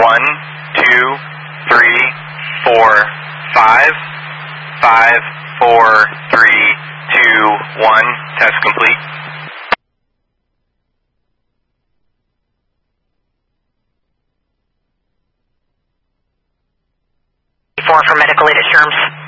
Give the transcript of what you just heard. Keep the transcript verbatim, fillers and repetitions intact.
One, two, three, four, five, five, four, three, two, one. Test complete. Four for medical aid at Sherms.